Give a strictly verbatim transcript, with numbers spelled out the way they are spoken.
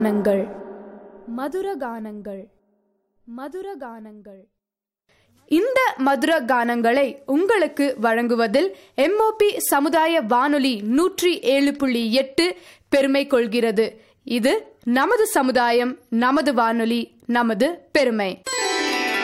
கானங்கள் மதுர கானங்கள் மதுர கானங்கள் இந்த மதுர கானங்களை உங்களுக்கு வழங்குவதில் எம்ஓபி சமுதாய வானொலி நூற்றி ஏழு புள்ளி எட்டு பெருமை கொள்கிறது. இது நமது சமுதாயம், நமது வானொலி, நமது பெருமை.